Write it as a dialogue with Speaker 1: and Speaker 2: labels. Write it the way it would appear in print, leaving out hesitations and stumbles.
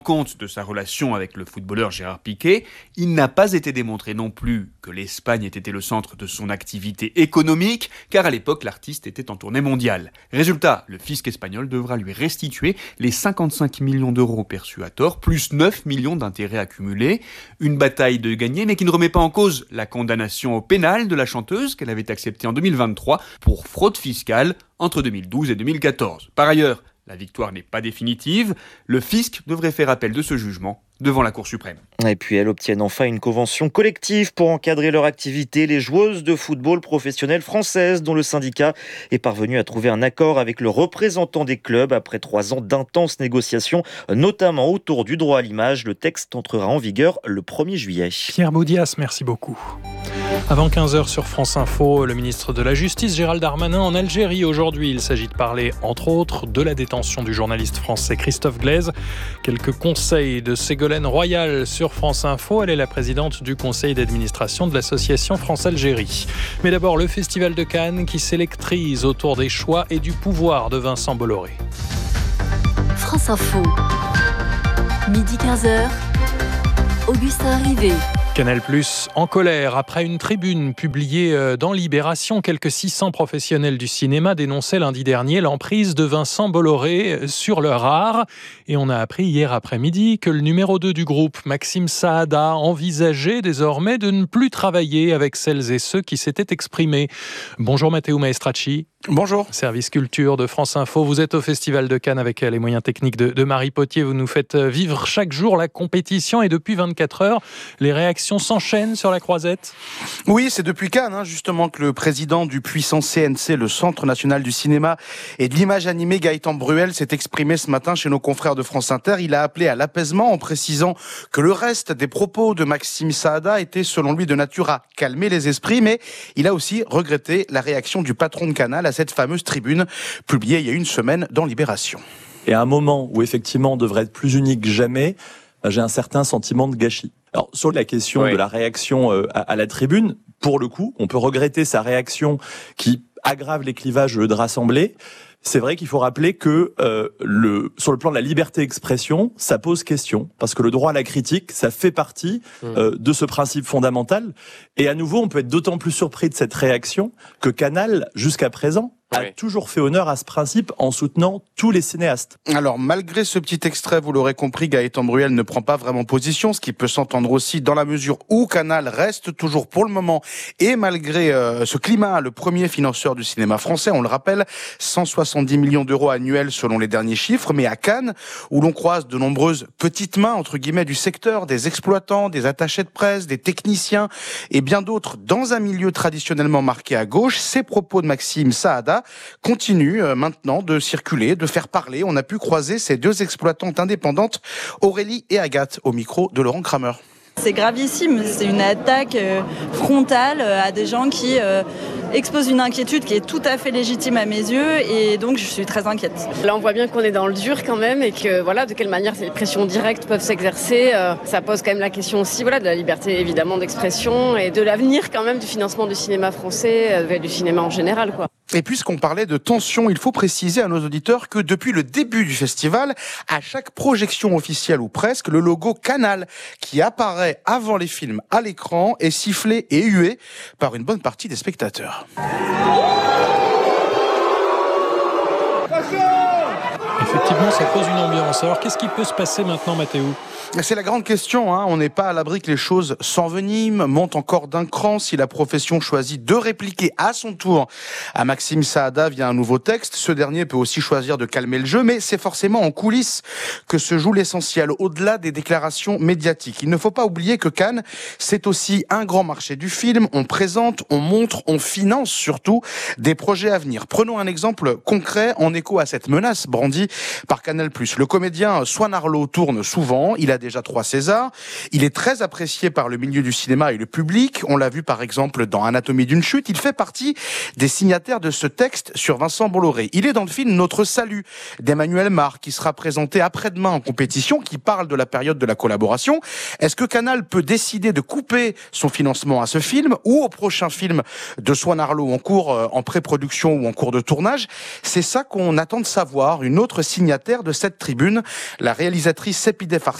Speaker 1: Compte de sa relation avec le footballeur Gérard Piqué, il n'a pas été démontré non plus que l'Espagne ait été le centre de son activité économique, car à l'époque l'artiste était en tournée mondiale. Résultat, le fisc espagnol devra lui restituer les 55 millions d'euros perçus à tort, plus 9 millions d'intérêts accumulés. Une bataille de gagner, mais qui ne remet pas en cause la condamnation au pénal de la chanteuse qu'elle avait acceptée en 2023 pour fraude fiscale entre 2012 et 2014. Par ailleurs, la victoire n'est pas définitive. Le fisc devrait faire appel de ce jugement devant la Cour suprême.
Speaker 2: Et puis elles obtiennent enfin une convention collective pour encadrer leur activité. Les joueuses de football professionnelles françaises, dont le syndicat est parvenu à trouver un accord avec le représentant des clubs après 3 ans d'intenses négociations, notamment autour du droit à l'image. Le texte entrera en vigueur le 1er juillet.
Speaker 3: Pierre Boudias, merci beaucoup. Avant 15h sur France Info, le ministre de la Justice Gérald Darmanin en Algérie aujourd'hui. Il s'agit de parler, entre autres, de la détention du journaliste français Christophe Glaise. Quelques conseils de Ségolène Royal sur France Info. Elle est la présidente du conseil d'administration de l'association France-Algérie. Mais d'abord, le Festival de Cannes qui s'électrise autour des choix et du pouvoir de Vincent Bolloré.
Speaker 4: France Info, midi 15h, Augustin Rivet.
Speaker 3: Canal+ en colère après une tribune publiée dans Libération. Quelques 600 professionnels du cinéma dénonçaient lundi dernier l'emprise de Vincent Bolloré sur leur art. Et on a appris hier après-midi que le numéro 2 du groupe, Maxime Saada, envisageait désormais de ne plus travailler avec celles et ceux qui s'étaient exprimés. Bonjour Matteo Maestracci.
Speaker 5: Bonjour.
Speaker 3: Service culture de France Info. Vous êtes au Festival de Cannes avec les moyens techniques de Marie Potier. Vous nous faites vivre chaque jour la compétition et depuis 24 heures, les réactions s'enchaînent sur la croisette.
Speaker 5: Oui, c'est depuis Cannes, justement, que le président du puissant CNC, le Centre national du cinéma et de l'image animée, Gaëtan Bruel, s'est exprimé ce matin chez nos confrères de France Inter. Il a appelé à l'apaisement en précisant que le reste des propos de Maxime Saada étaient, selon lui, de nature à calmer les esprits, mais il a aussi regretté la réaction du patron de Canal à cette fameuse tribune publiée il y a une semaine dans Libération.
Speaker 6: Et à un moment où effectivement on devrait être plus unique que jamais, j'ai un certain sentiment de gâchis. Alors sur la question de la réaction à la tribune, pour le coup, on peut regretter sa réaction qui aggrave les clivages de rassembler. C'est vrai qu'il faut rappeler que sur le plan de la liberté d'expression, ça pose question, parce que le droit à la critique, ça fait partie de ce principe fondamental. Et à nouveau, on peut être d'autant plus surpris de cette réaction que Canal, jusqu'à présent, a toujours fait honneur à ce principe en soutenant tous les cinéastes.
Speaker 5: Alors, malgré ce petit extrait, vous l'aurez compris, Gaëtan Bruel ne prend pas vraiment position, ce qui peut s'entendre aussi dans la mesure où Canal reste toujours pour le moment, et malgré ce climat, le premier financeur du cinéma français, on le rappelle, 170 millions d'euros annuels selon les derniers chiffres, mais à Cannes, où l'on croise de nombreuses petites mains, entre guillemets, du secteur, des exploitants, des attachés de presse, des techniciens, et bien d'autres, dans un milieu traditionnellement marqué à gauche, ces propos de Maxime Saada continue maintenant de circuler, de faire parler. On a pu croiser ces deux exploitantes indépendantes, Aurélie et Agathe, au micro de Laurent Kramer.
Speaker 7: C'est gravissime, c'est une attaque frontale à des gens qui exposent une inquiétude qui est tout à fait légitime à mes yeux et donc je suis très inquiète.
Speaker 8: Là on voit bien qu'on est dans le dur quand même et que voilà, de quelle manière ces pressions directes peuvent s'exercer. Ça pose quand même la question aussi de la liberté évidemment d'expression et de l'avenir quand même du financement du cinéma français, du cinéma en général quoi.
Speaker 5: Et puisqu'on parlait de tension, il faut préciser à nos auditeurs que depuis le début du festival, à chaque projection officielle ou presque, le logo Canal qui apparaît avant les films à l'écran est sifflé et hué par une bonne partie des spectateurs.
Speaker 3: Effectivement, ça pose une ambiance. Alors, qu'est-ce qui peut se passer maintenant, Mathéo ?
Speaker 5: C'est la grande question, On n'est pas à l'abri que les choses s'enveniment, montent encore d'un cran si la profession choisit de répliquer à son tour à Maxime Saada via un nouveau texte. Ce dernier peut aussi choisir de calmer le jeu, mais c'est forcément en coulisses que se joue l'essentiel, au-delà des déclarations médiatiques. Il ne faut pas oublier que Cannes, c'est aussi un grand marché du film. On présente, on montre, on finance surtout des projets à venir. Prenons un exemple concret en écho à cette menace brandie par Canal+. Le comédien Swan Arlo tourne souvent. Il Il a déjà 3 Césars. Il est très apprécié par le milieu du cinéma et le public. On l'a vu par exemple dans Anatomie d'une chute. Il fait partie des signataires de ce texte sur Vincent Bolloré. Il est dans le film Notre Salut d'Emmanuel Mar, qui sera présenté après-demain en compétition, qui parle de la période de la collaboration. Est-ce que Canal peut décider de couper son financement à ce film ou au prochain film de Swan Arlo en cours, en pré-production ou en cours de tournage? C'est ça qu'on attend de savoir. Une autre signataire de cette tribune, la réalisatrice Sepideh Farsad,